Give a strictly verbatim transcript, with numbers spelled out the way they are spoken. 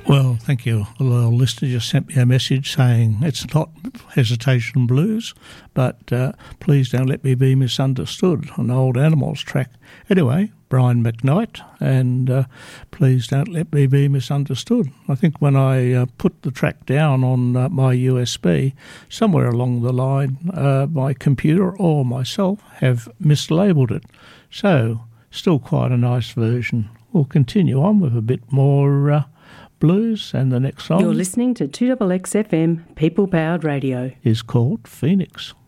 Well, thank you. A loyal listener just sent me a message saying it's not Hesitation Blues, but uh, please don't let me be misunderstood, an old Animals track. Anyway, Brian McKnight, and uh, please don't let me be misunderstood. I think when I uh, put the track down on uh, my U S B, somewhere along the line, uh, my computer or myself have mislabelled it. So, still quite a nice version. We'll continue on with a bit more uh, blues, and the next song You're listening to two X X F M People Powered Radio is called Phoenix.